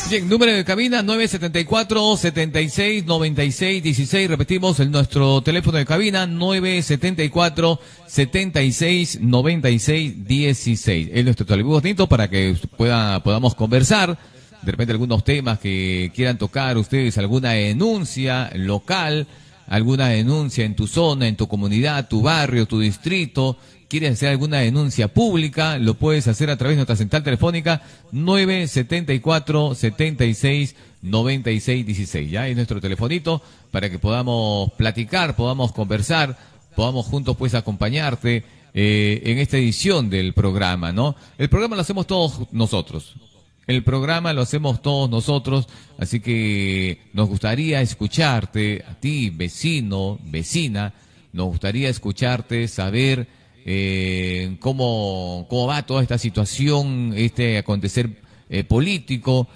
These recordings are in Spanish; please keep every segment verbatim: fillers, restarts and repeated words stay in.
Bien, número de cabina nueve siete cuatro, setenta y seis, noventa y seis, dieciséis. Repetimos el, nuestro teléfono de cabina nueve siete cuatro, setenta y seis, noventa y seis, dieciséis. Es nuestro teléfono bonito para que pueda, podamos conversar. De repente algunos temas que quieran tocar ustedes, alguna denuncia local, alguna denuncia en tu zona, en tu comunidad, tu barrio, tu distrito. ¿Quieres hacer alguna denuncia pública? Lo puedes hacer a través de nuestra central telefónica nueve siete cuatro, setenta y seis, noventa y seis, dieciséis. Ya es nuestro telefonito para que podamos platicar, podamos conversar, podamos juntos pues acompañarte eh, en esta edición del programa, ¿no? El programa lo hacemos todos nosotros. El programa lo hacemos todos nosotros, así que nos gustaría escucharte, a ti, vecino, vecina, nos gustaría escucharte, saber eh, cómo, cómo va toda esta situación, este acontecer eh, político,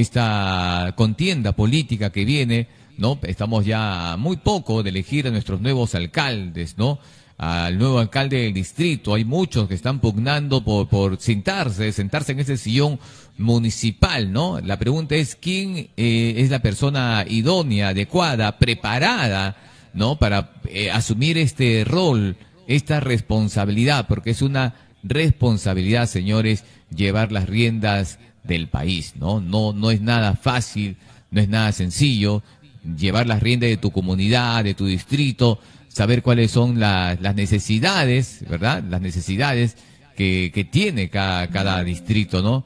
esta contienda política que viene, ¿no? Estamos ya muy poco de elegir a nuestros nuevos alcaldes, ¿no? Al nuevo alcalde del distrito. Hay muchos que están pugnando por, por sentarse, sentarse en ese sillón municipal, ¿no? La pregunta es quién eh, es la persona idónea, adecuada, preparada, ¿no? Para eh, asumir este rol, esta responsabilidad, porque es una responsabilidad, señores, llevar las riendas del país, ¿no? No, no es nada fácil, no es nada sencillo llevar las riendas de tu comunidad, de tu distrito, saber cuáles son la, las necesidades, ¿verdad? Las necesidades que, que tiene cada, cada distrito, ¿no?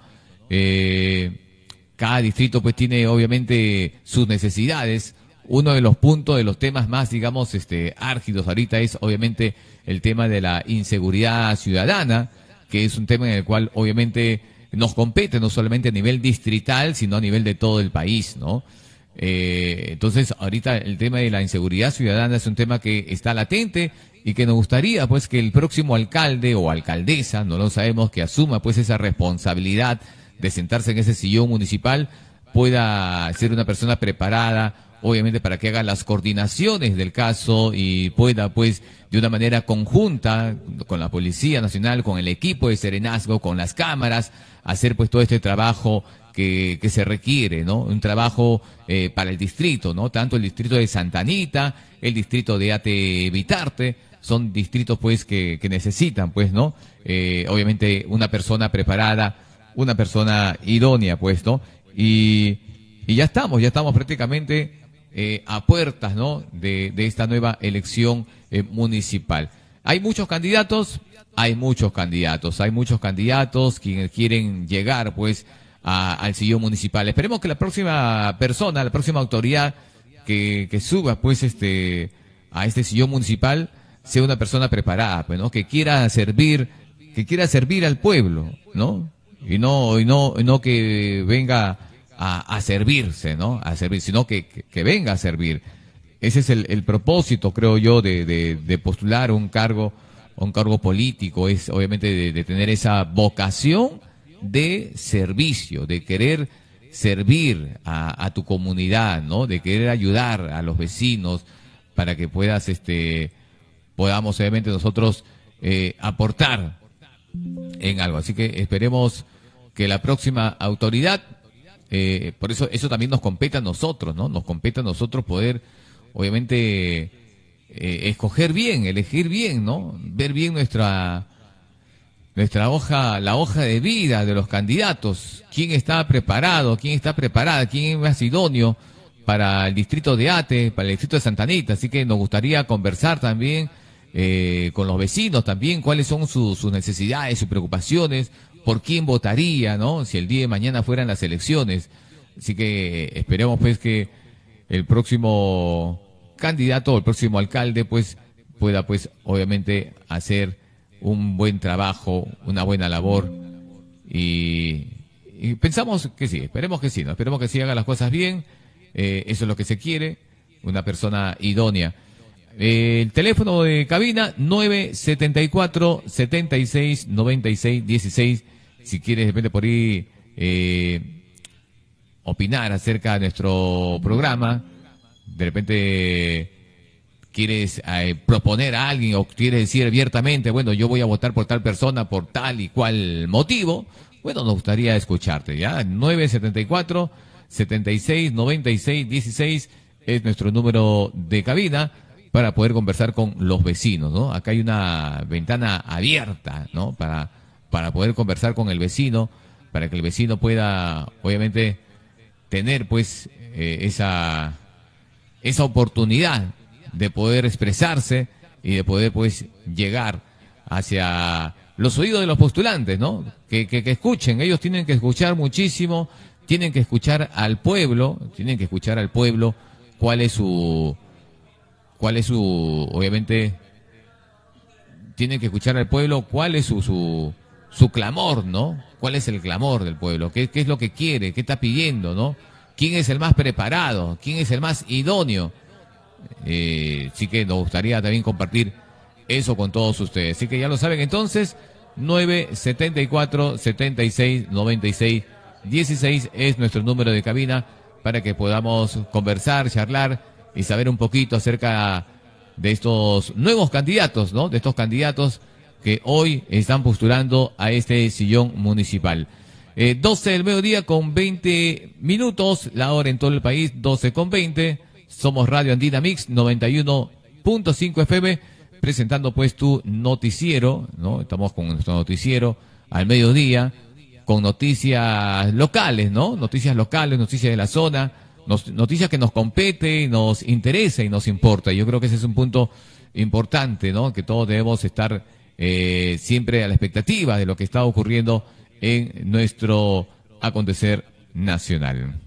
Eh, cada distrito pues tiene obviamente sus necesidades. Uno de los puntos, de los temas más, digamos, este, álgidos ahorita es obviamente el tema de la inseguridad ciudadana, que es un tema en el cual obviamente nos compete no solamente a nivel distrital, sino a nivel de todo el país, ¿no? Eh, entonces, ahorita el tema de la inseguridad ciudadana es un tema que está latente y que nos gustaría, pues, que el próximo alcalde o alcaldesa, no lo sabemos, que asuma, pues, esa responsabilidad de sentarse en ese sillón municipal, pueda ser una persona preparada, obviamente, para que haga las coordinaciones del caso y pueda, pues, de una manera conjunta con la Policía Nacional, con el equipo de Serenazgo, con las cámaras, hacer, pues, todo este trabajo que, que se requiere, ¿no? Un trabajo eh, para el distrito, ¿no? Tanto el distrito de Santa Anita, el distrito de Ate Vitarte, son distritos, pues, que, que necesitan, pues, ¿no? Eh, obviamente, una persona preparada, una persona idónea, pues, ¿no? Y, y ya estamos, ya estamos prácticamente eh, a puertas, ¿no? De, de esta nueva elección eh, municipal. Hay muchos candidatos, hay muchos candidatos, hay muchos candidatos quienes quieren llegar, pues, a, al sillón municipal. Esperemos que la próxima persona, la próxima autoridad que, que suba, pues, este, a este sillón municipal, sea una persona preparada, pues, ¿no? Que quiera servir, que quiera servir al pueblo, ¿no? Y no, y no, y no que venga a, a servirse, ¿no? A servir, sino que, que, que venga a servir. Ese es el, el propósito, creo yo, de, de, de postular un cargo, un cargo político, es obviamente de, de tener esa vocación de servicio, de querer servir a, a tu comunidad, ¿no? De querer ayudar a los vecinos para que puedas, este, podamos obviamente nosotros eh, aportar en algo. Así que esperemos que la próxima autoridad, eh, por eso eso también nos compete a nosotros, ¿no? Nos compete a nosotros poder, obviamente, eh, escoger bien, elegir bien, ¿no? Ver bien nuestra nuestra hoja, la hoja de vida de los candidatos, quién está preparado, quién está preparada, quién es más idóneo para el distrito de Ate, para el distrito de Santa Anita. Así que nos gustaría conversar también eh, con los vecinos también, cuáles son sus, sus necesidades, sus preocupaciones, por quién votaría, ¿no? Si el día de mañana fueran las elecciones. Así que esperemos, pues, que el próximo candidato, el próximo alcalde, pues, pueda, pues, obviamente, hacer un buen trabajo, una buena labor, y, y pensamos que sí, esperemos que sí, ¿no? Esperemos que sí haga las cosas bien, eh, eso es lo que se quiere, una persona idónea. Eh, el teléfono de cabina nueve siete cuatro, setenta y seis, noventa y seis, dieciséis, si quieres de repente por ahí eh, opinar acerca de nuestro programa, de repente quieres eh, proponer a alguien o quieres decir abiertamente, bueno, yo voy a votar por tal persona por tal y cual motivo, bueno, nos gustaría escucharte, ¿ya? nueve siete cuatro, setenta y seis, noventa y seis, dieciséis es nuestro número de cabina para poder conversar con los vecinos, ¿no? Acá hay una ventana abierta, ¿no? Para, para poder conversar con el vecino, para que el vecino pueda, obviamente, tener, pues, eh, esa, esa oportunidad de poder expresarse y de poder, pues, llegar hacia los oídos de los postulantes, ¿no? Que, que, que escuchen, ellos tienen que escuchar muchísimo, tienen que escuchar al pueblo, tienen que escuchar al pueblo cuál es su, cuál es su, obviamente, tienen que escuchar al pueblo cuál es su, su, su clamor, ¿no? ¿Cuál es el clamor del pueblo? ¿Qué, qué es lo que quiere? ¿Qué está pidiendo, no? ¿Quién es el más preparado? ¿Quién es el más idóneo? Eh, sí que nos gustaría también compartir eso con todos ustedes. Así que ya lo saben entonces, nueve setenta y cuatro, setenta y seis, noventa y seis, dieciséis es nuestro número de cabina para que podamos conversar, charlar y saber un poquito acerca de estos nuevos candidatos, ¿no? De estos candidatos que hoy están postulando a este sillón municipal. Eh, doce del mediodía con veinte minutos, la hora en todo el país, doce con veinte. Somos Radio Andina Mix noventa y uno punto cinco F M, presentando pues tu noticiero, ¿no? Estamos con nuestro noticiero al mediodía, con noticias locales, ¿no? Noticias locales, noticias de la zona, nos, noticias que nos compete, nos interesa y nos importa. Yo creo que ese es un punto importante, ¿no? Que todos debemos estar eh, siempre a la expectativa de lo que está ocurriendo en nuestro acontecer nacional.